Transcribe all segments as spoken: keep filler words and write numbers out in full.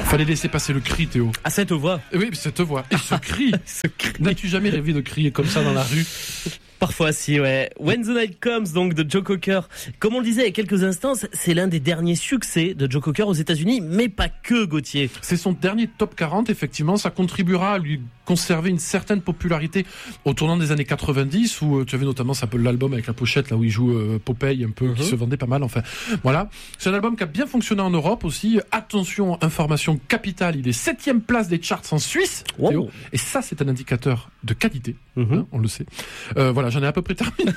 Fallait laisser passer le cri, Théo. Ah, cette voix. Oui, cette voix. Et ce cri. Ce cri. N'as-tu jamais rêvé de crier comme ça dans la rue? Parfois si, ouais. When the Night Comes, donc de Joe Cocker. Comme on le disait il y a quelques instants, c'est l'un des derniers succès de Joe Cocker aux États-Unis, mais pas que, Gauthier. C'est son dernier top quarante, effectivement. Ça contribuera à lui conserver une certaine popularité au tournant des années quatre-vingt-dix, où tu avais notamment ça peut l'album avec la pochette là où il joue euh, Popeye un peu, mm-hmm. qui se vendait pas mal. Enfin, voilà. C'est un album qui a bien fonctionné en Europe aussi. Attention, information capitale, il est septième place des charts en Suisse. Wow. Théo. Et ça, c'est un indicateur de qualité. Mm-hmm. Hein, on le sait. Euh, voilà, j'en ai à peu près terminé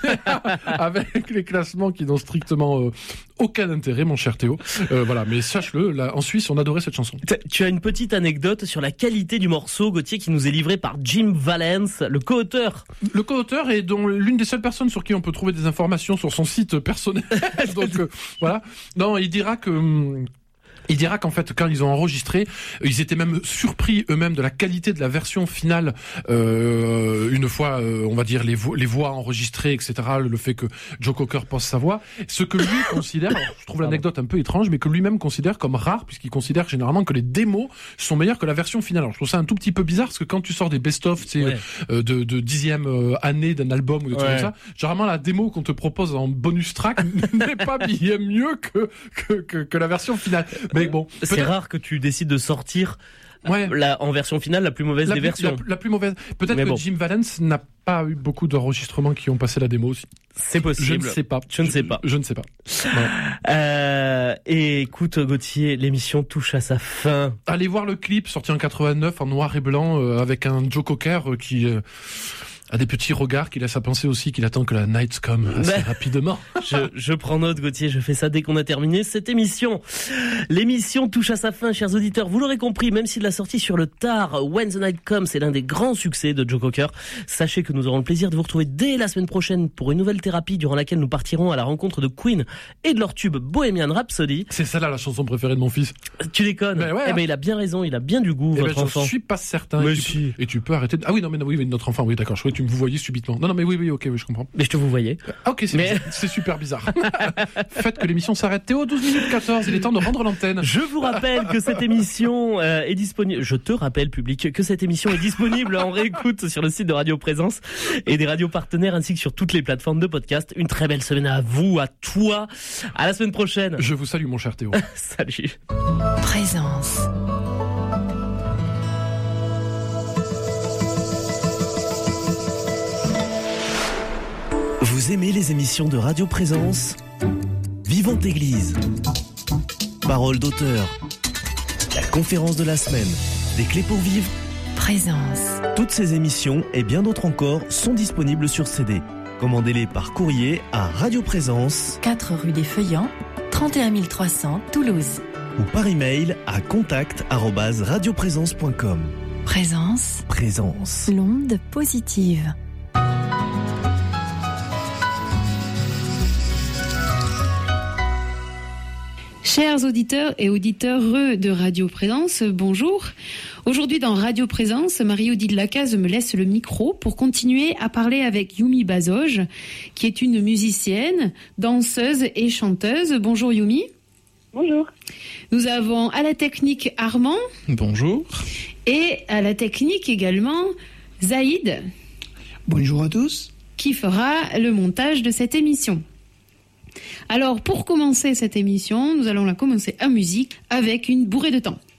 avec les classements qui n'ont strictement euh, aucun intérêt, mon cher Théo. Euh, voilà, mais sache-le, là, en Suisse, on adorait cette chanson. Tu as une petite anecdote sur la qualité du morceau, Gauthier, qui nous est livré par Jim Vallance, le co-auteur. Le co-auteur est dont l'une des seules personnes sur qui on peut trouver des informations sur son site personnel. Donc euh, voilà. Non, il dira que. Hum, Il dira qu'en fait, quand ils ont enregistré, ils étaient même surpris eux-mêmes de la qualité de la version finale. Euh, une fois, euh, on va dire les, vo- les voix enregistrées, et cetera. Le fait que Joe Cocker pose sa voix, ce que lui considère, alors, je trouve l'anecdote un peu étrange, mais que lui-même considère comme rare, puisqu'il considère généralement que les démos sont meilleures que la version finale. Alors, je trouve ça un tout petit peu bizarre, parce que quand tu sors des best-of, tu sais, ouais. euh, de, de dixième euh, année d'un album ou des trucs ouais. comme ça, généralement la démo qu'on te propose en bonus track n'est pas bien mieux que que, que que la version finale. Mais bon, c'est peut-être... rare que tu décides de sortir ouais. la, en version finale la plus mauvaise la des plus, versions. La, la plus mauvaise. Peut-être Mais que bon. Jim Vallance n'a pas eu beaucoup d'enregistrements qui ont passé la démo aussi. C'est possible. Je ne sais pas. Je ne sais pas. Je, je ne sais pas. Voilà. Euh, et écoute, Gauthier, l'émission touche à sa fin. Allez voir le clip sorti en quatre-vingt-neuf en noir et blanc euh, avec un Joe Cocker euh, qui... Euh, a des petits regards qui laissent à penser aussi qu'il attend que la night come assez ben, rapidement. je, je prends note, Gauthier, je fais ça dès qu'on a terminé cette émission. L'émission touche à sa fin, chers auditeurs. Vous l'aurez compris, même s'il l'a sorti sur le tard, When the Night Comes, c'est l'un des grands succès de Joe Cocker. Sachez que nous aurons le plaisir de vous retrouver dès la semaine prochaine pour une nouvelle thérapie durant laquelle nous partirons à la rencontre de Queen et de leur tube Bohemian Rhapsody. C'est ça là la chanson préférée de mon fils. Tu déconnes. Ben ouais, eh ben il a bien raison, il a bien du goût, eh votre ben, enfant. Je suis pas certain. Mais et, tu si. peux, et tu peux arrêter de... Ah oui, non, mais non, oui, notre enfant, oui, d'accord. Je croyais que tu me vous voyez subitement. Non, non, mais oui, oui, ok, oui, je comprends. Mais je te vous voyais. Ah, ok, c'est, mais... c'est super bizarre. Faites que l'émission s'arrête. Théo, douze minutes quatorze, il est temps de rendre l'antenne. Je vous rappelle que cette émission euh, est disponible. Je te rappelle, public, que cette émission est disponible en réécoute sur le site de Radio Présence et des radios partenaires ainsi que sur toutes les plateformes de podcast. Une très belle semaine à vous, à toi. À la semaine prochaine. Je vous salue, mon cher Théo. Salut. Présence. Vous aimez les émissions de Radio Présence ? Vivante Église, Parole d'auteur, la conférence de la semaine, des clés pour vivre. Présence. Toutes ces émissions et bien d'autres encore sont disponibles sur C D. Commandez-les par courrier à Radio Présence, quatre rue des Feuillants, trente et un mille trois cents, Toulouse. Ou par email à contact arobase radioprésence point com. Présence. Présence. L'onde positive. Chers auditeurs et auditeurs de Radio Présence, bonjour. Aujourd'hui dans Radio Présence, Marie-Odile Lacaze me laisse le micro pour continuer à parler avec Yumi Bazoge, qui est une musicienne, danseuse et chanteuse. Bonjour Yumi. Bonjour. Nous avons à la technique Armand. Bonjour. Et à la technique également Zaïd. Bonjour à tous. Qui fera le montage de cette émission. Alors, pour commencer cette émission, nous allons la commencer en musique avec une bourrée de temps.